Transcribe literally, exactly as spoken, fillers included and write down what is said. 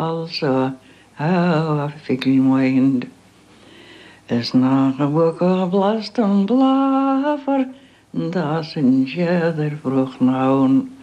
also how a fickle mind is na a book of blast and blaffer, das in jeder vroeg naun.